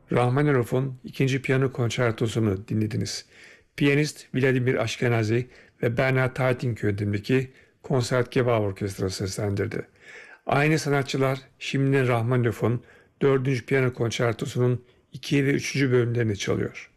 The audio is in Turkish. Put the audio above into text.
Rahmaninov'un 2. Piyano Konçertosunu dinlediniz. Piyanist Vladimir Ashkenazy ve Bernard Haitink yönetimindeki Konsertgebouw Orkestrası seslendirdi. Aynı sanatçılar şimdi Rahmaninov'un 4. Piyano Konçertosu'nun 2 ve 3. bölümlerini çalıyor.